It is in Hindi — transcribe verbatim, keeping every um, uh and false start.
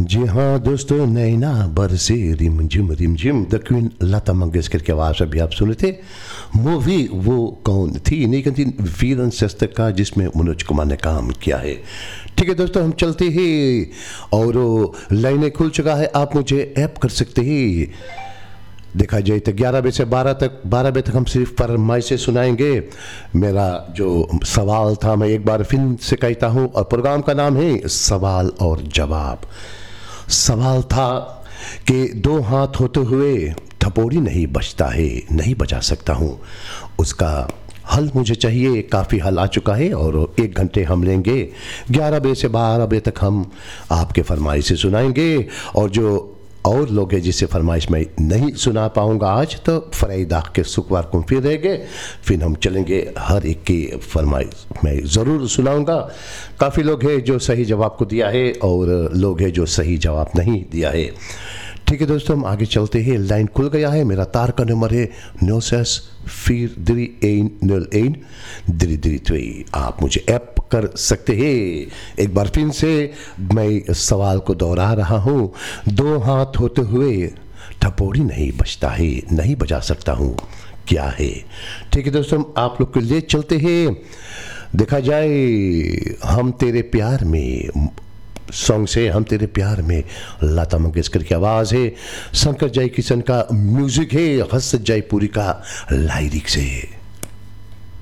जी हाँ दोस्तों, नैना बरसे रिमझिम रिमझिम, द क्वीन लता मंगेशकर की आवाज़ अभी आप सुने थे। मूवी वो कौन थी, नहीं कहती वीरन शस्त्र का, जिसमें मनोज कुमार ने काम किया है। ठीक है दोस्तों, हम चलते हैं और लाइनें खुल चुका है, आप मुझे ऐप कर सकते हैं। देखा जाए तो ग्यारह बजे से बारह तक बारह बजे तक हम सिर्फ फरमाइश से सुनाएंगे। मेरा जो सवाल था, मैं एक बार फिर से कहता हूँ, और प्रोग्राम का नाम है सवाल और जवाब। सवाल था कि दो हाथ होते हुए थपोड़ी नहीं बजता है, नहीं बजा सकता हूँ, उसका हल मुझे चाहिए। काफ़ी हल आ चुका है और एक घंटे हम लेंगे। ग्यारह बजे से बारह बजे तक हम आपके फरमाइश से सुनाएंगे, और जो और लोग हैं जिसे फरमाइश में नहीं सुना पाऊंगा आज, तो फरीदा के शुक्रवार को फिर रहेंगे, फिर हम चलेंगे। हर एक की फरमाइश मैं ज़रूर सुनाऊंगा। काफ़ी लोग हैं जो सही जवाब को दिया है और लोग हैं जो सही जवाब नहीं दिया है। ठीक है दोस्तों, हम आगे चलते हैं। लाइन खुल गया है, मेरा तार का नंबर है नौ सस फिर द्री एन नल एन द्री द्री थ्री। आप मुझे ऐप कर सकते हैं। एक बार फिर से मैं सवाल को दोहरा रहा हूँ। दो हाथ होते हुए ठपोड़ी नहीं बजता है, नहीं बजा सकता हूँ, क्या है? ठीक है दोस्तों, आप लोग के लिए चलते हैं। देखा जाए, हम तेरे प्यार में सॉन्ग से, हम तेरे प्यार में लता मंगेशकर की आवाज़ है, शंकर जय किशन का म्यूजिक है, हर्ष जयपुरी का लाइरिक्स है।